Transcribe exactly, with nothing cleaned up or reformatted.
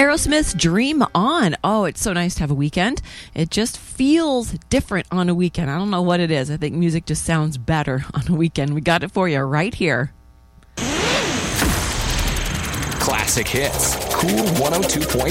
Aerosmith's Dream On. Oh, it's so nice to have a weekend. It just feels different on a weekend. I don't know what it is. I think music just sounds better on a weekend. We got it for you right here. Classic hits. Cool one oh two point